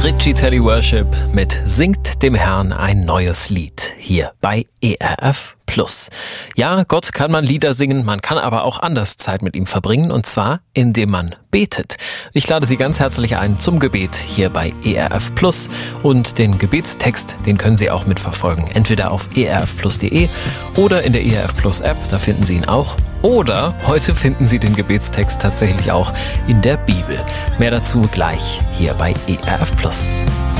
Richie Teddy Worship mit Singt dem Herrn ein neues Lied hier bei ERF Plus. Ja, Gott kann man Lieder singen, man kann aber auch anders Zeit mit ihm verbringen, und zwar indem man betet. Ich lade Sie ganz herzlich ein zum Gebet hier bei ERF Plus, und den Gebetstext, den können Sie auch mitverfolgen, entweder auf erfplus.de oder in der ERF Plus App, da finden Sie ihn auch. Oder heute finden Sie den Gebetstext tatsächlich auch in der Bibel. Mehr dazu gleich hier bei ERF Plus.